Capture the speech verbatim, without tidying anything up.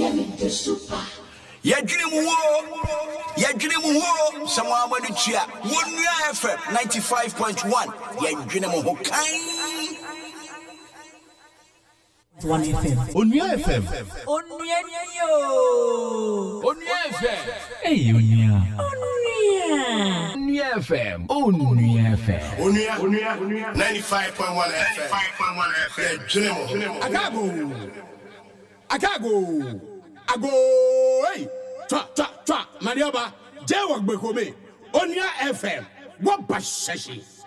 Yadwene mu wo Yadwene mu wo Samoa Maduchia Onua F M ninety-five point one Yadwene mu ho kan one F M Onua F M Onua yo Onua F M Hey Onua Onua Onua F M Onua F M Onua Onua ninety-five point one F M Yadwene mu Akago Akago Ago hey twa twa twa Mariaba Jewa Gbekome Onua F M what bashashi